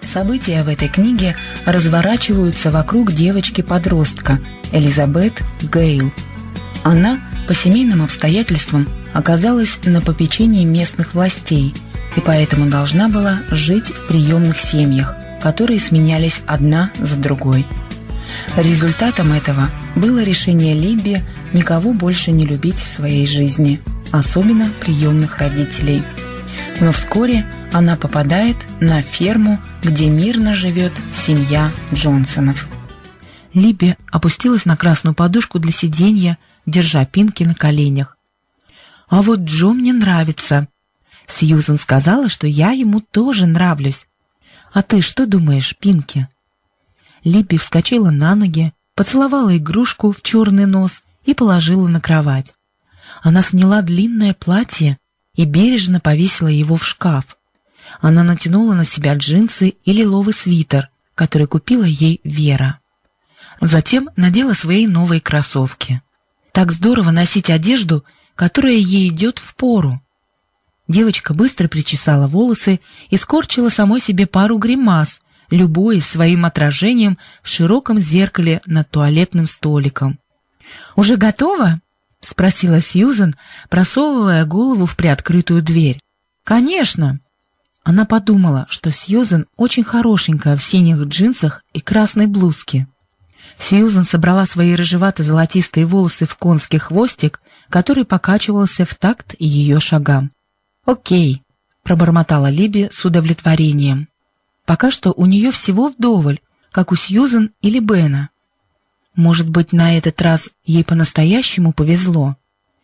События в этой книге разворачиваются вокруг девочки-подростка Элизабет Гейл. Она по семейным обстоятельствам оказалась на попечении местных властей и поэтому должна была жить в приемных семьях, которые сменялись одна за другой. Результатом этого было решение Либби никого больше не любить в своей жизни, особенно приемных родителей. Но вскоре она попадает на ферму, где мирно живет семья Джонсонов. Либби опустилась на красную подушку для сиденья, держа Пинки на коленях. «А вот Джо мне нравится. Сьюзен сказала, что я ему тоже нравлюсь. А ты что думаешь, Пинки?» Либби вскочила на ноги, поцеловала игрушку в черный нос и положила на кровать. Она сняла длинное платье и бережно повесила его в шкаф. Она натянула на себя джинсы и лиловый свитер, который купила ей Вера. Затем надела свои новые кроссовки. Так здорово носить одежду, которая ей идет впору. Девочка быстро причесала волосы и скорчила самой себе пару гримас, любуясь своим отражением в широком зеркале над туалетным столиком. «Уже готова?» — спросила Сьюзен, просовывая голову в приоткрытую дверь. «Конечно!» Она подумала, что Сьюзен очень хорошенькая в синих джинсах и красной блузке. Сьюзен собрала свои рыжевато-золотистые волосы в конский хвостик, который покачивался в такт ее шагам. «Окей», — пробормотала Либби с удовлетворением. «Пока что у нее всего вдоволь, как у Сьюзен или Бена. Может быть, на этот раз ей по-настоящему повезло?»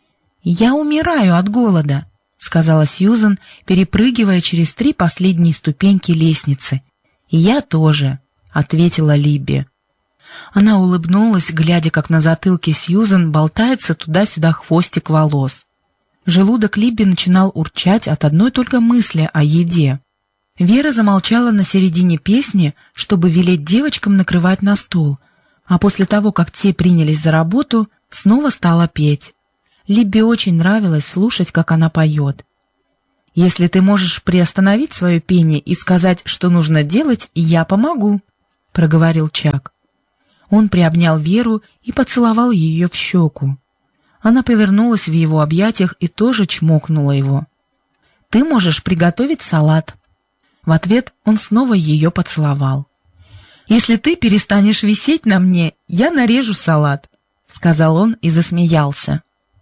«Я умираю от голода», — сказала Сьюзен, перепрыгивая через 3 последние ступеньки лестницы. «Я тоже», — ответила Либби. Она улыбнулась, глядя, как на затылке Сьюзен болтается туда-сюда хвостик волос. Желудок Либби начинал урчать от одной только мысли о еде. Вера замолчала на середине песни, чтобы велеть девочкам накрывать на стол, а после того, как те принялись за работу, снова стала петь. Либби очень нравилось слушать, как она поет. «Если ты можешь приостановить свое пение и сказать, что нужно делать, я помогу», — проговорил Чак. Он приобнял Веру и поцеловал ее в щеку. Она повернулась в его объятиях и тоже чмокнула его. «Ты можешь приготовить салат». В ответ он снова ее поцеловал. «Если ты перестанешь висеть на мне, я нарежу салат», — сказал он и засмеялся.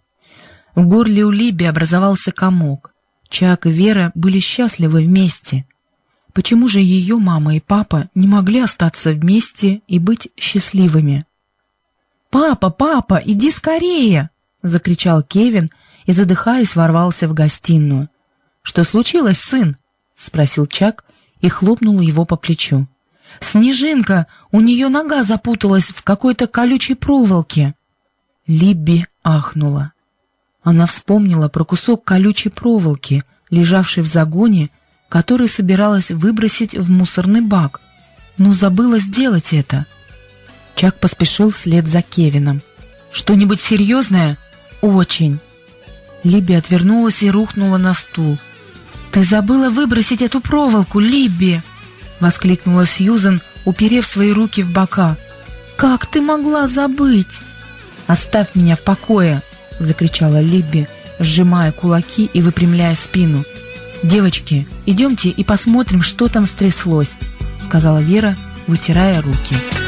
В горле у Либби образовался комок. Чак и Вера были счастливы вместе. Почему же ее мама и папа не могли остаться вместе и быть счастливыми? «Папа, папа, иди скорее!» — закричал Кевин и, задыхаясь, ворвался в гостиную. «Что случилось, сын?» — спросил Чак и хлопнул его по плечу. «Снежинка! У нее нога запуталась в какой-то колючей проволоке!» Либби ахнула. Она вспомнила про кусок колючей проволоки, лежавший в загоне, который собиралась выбросить в мусорный бак, но забыла сделать это. Чак поспешил вслед за Кевином. «Что-нибудь серьезное?» «Очень». Либби отвернулась и рухнула на стул. «Ты забыла выбросить эту проволоку, Либби!» — воскликнула Сьюзен, уперев свои руки в бока. «Как ты могла забыть?» «Оставь меня в покое!» — закричала Либби, сжимая кулаки и выпрямляя спину. «Девочки, идемте и посмотрим, что там стряслось», — сказала Вера, вытирая руки.